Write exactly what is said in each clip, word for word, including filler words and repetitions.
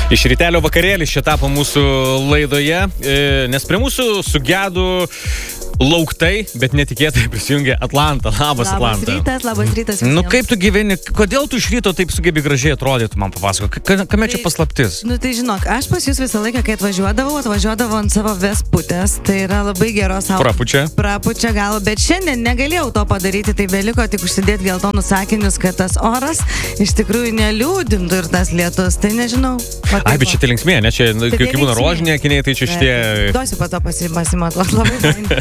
Iš rytelio vakarėlis čia tapo mūsų laidoje, nes prie mūsų sugedų lauktai, bet netikėtai prisijungė Atlanta. Labas, labas Atlanta. Labas rytas, labas rytas visiems. Nu kaip tu gyveni, kodėl tu iš ryto taip sugebi gražiai atrodyti, man papasako, kame tai, čia paslaptis? Nu tai žinok, aš pas jūs visą laiką, kai atvažiuodavau, atvažiuodavau ant savo vesputės, tai yra labai geros savo. Prapučia? Prapučia gal, bet šiandien negalėjau to padaryti, tai beliko tik užsidėti geltonus sakinius, kad tas oras iš tikrųjų neliūdintų ir tas lietus, tai nežinau. Ai, bet čia tai linksmė, ne? Čia, tai kai būna rožinė akiniai, tai čia šitie... Duosiu po to pasimatuoti, labai fain.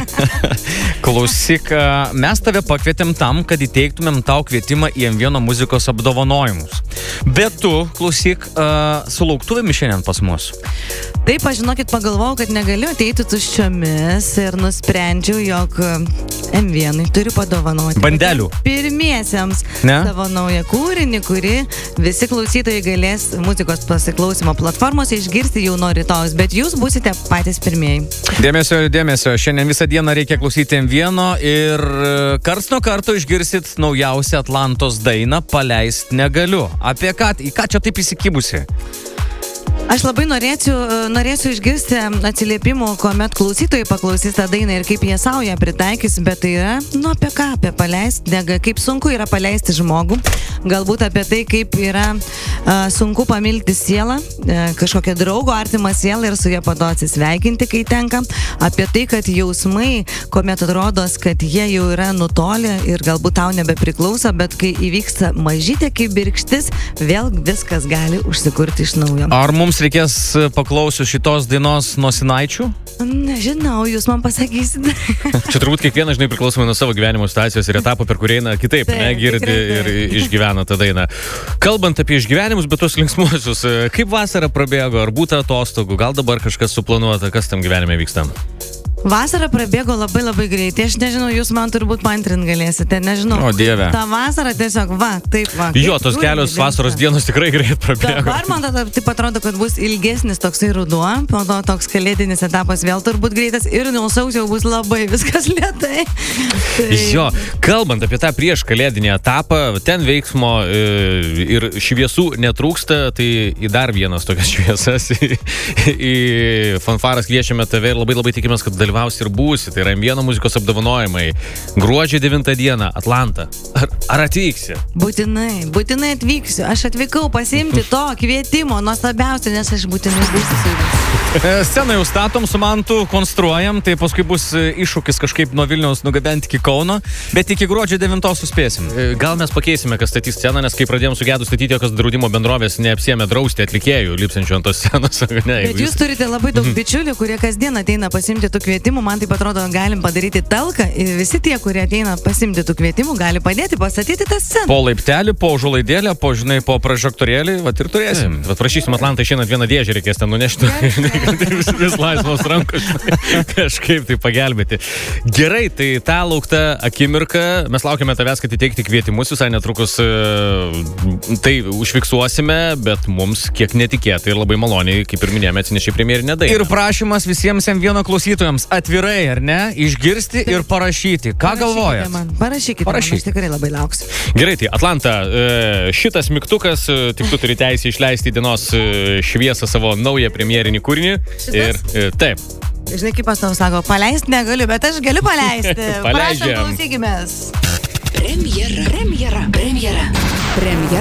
Klausyk, mes tave pakvietėm tam, kad įteiktumėm tau kvietimą į M vienas muzikos apdovanojimus. Bet tu, klausyk, uh, su lauktuvėmis šiandien pas mus. Taip, aš žinokit, pagalvojau, kad negaliu ateiti tuščiomis ir nusprendžiau, jog M vienas turiu padovanoti. Bandelių. Pirmiesiems ne? Savo naują kūrinį, kurį visi klausytojai galės muzikos pasiklausimo platformose išgirsti jau nuo rytojus, bet jūs būsite patys pirmieji. Dėmesio, dėmesio, šiandien visą dieną reikia klausyti M vienas ir karts nuo karto išgirsit naujausią Atlantos dainą Paleist negaliu. Apie ką, į ką čia taip įsikibusi? Aš labai norėčiau, norėčiau išgirsti atsiliepimų, kuomet klausytojai paklausys tą dainą ir kaip jie savo ją pritaikys, bet tai yra, nu apie ką, apie paleist, nega, kaip sunku yra paleisti žmogų, galbūt apie tai, kaip yra uh, sunku pamilti sielą, uh, kažkokią draugo artimą sielą ir su ją po to atsisveikinti, kai tenka, apie tai, kad jausmai, kuomet atrodos, kad jie jau yra nutolę ir galbūt tau nebepriklauso, bet kai įvyksta mažytė kaip birkštis, vėl viskas gali užsikurti iš naujo. Ar mums reikės paklausius šitos dainos nosinaičių? Nežinau, jūs man pasakysite. Čia turbūt kiekvienas, žinai, priklausomai nuo savo gyvenimo situacijos ir etapo, per kurį eina kitaip, ne, girdi ir išgyvena tą dainą. Kalbant apie išgyvenimus, bet tos linksmuosius, kaip vasara prabėgo, ar būta atostogų, gal dabar kažkas suplanuota, kas tam gyvenime vyksta? Vasara prabėgo labai labai greitai, aš nežinau, jūs man turbūt paantrint galėsite, nežinau. O Dieve. Ta vasara tiesiog, va, taip va. Jo, tos kelios vasaros dienos tikrai greit prabėgo. Dabar man tada taip atrodo, kad bus ilgesnis toksai ruduo, po to toks kalėdinis etapas vėl turbūt greitas ir nuo sausio bus labai viskas lėtai. Tai... Jo, kalbant apie tą prieš kalėdinį etapą, ten veiksmo ir šviesų netrūksta, tai į dar vienas tokias šviesas, į, į fanfaras kviečiame tave ir labai labai tikimės, kad dalyvausi ir būsi, tai yra M vienas muzikos apdovanojimai. Gruodžio devintą dieną, Atlanta. Ar, ar atvyksi? Būtinai, būtinai atvyksiu. Aš atvykau pasiimti to kvietimo, nuostabiausia, nes aš būtinai būsiu su jumis. Sceną jau statom, su mantu konstruojam, tai paskui bus iššūkis kažkaip nuo Vilniaus nugabenti iki Kauno, bet iki gruodžio devintos suspėsim. Gal mes pakeisime, kas statys sceną, nes kai pradėjom su Gedu statyti, jokios draudimo bendrovės neapsiėmė drausti atlikėjų, lipsančių ant tos scenos. Ne, bet jūs turite labai daug bičiulių, kurie kasdien ateina pasimti tų kvietimų, man taip atrodo, galim padaryti talką ir visi tie, kurie ateina pasimti tų kvietimų, gali padėti pastatyti tą sceną. Po laiptelį, po žulaidėlę, po, žinai, po prožektorėlį, vat ir turėsim. Vat prašysim Atlantą šiandien vieną dėžę reikės ten nunešti, vis, vis laisvos rankos, kažkaip tai pagelbėti. Gerai, tai tą lauktą akimirką, mes laukiame tavęs, kad įteikti kvietimus, visai netrukus tai užfiksuosime, bet mums kiek netikėtai ir labai maloniai, kaip ir minėjome, atsinešė premjerinę dainą. Ir prašymas visiems M vienas klausytojams atvirai, ar ne, išgirsti ir parašyti. Ką galvojat? Man. Parašykite, Parašykite. Man, aš tikrai labai lauksiu. Gerai, tai Atlanta, šitas mygtukas, tik tu turi teisę išleisti dienos šviesą savo naują premjerinį kūrinį. Ir, taip. Žinai, kaip aš tau sako, paleist negaliu, bet aš galiu paleisti. Prašom, klausykimės. Premjera, premjera, premjera, premjera.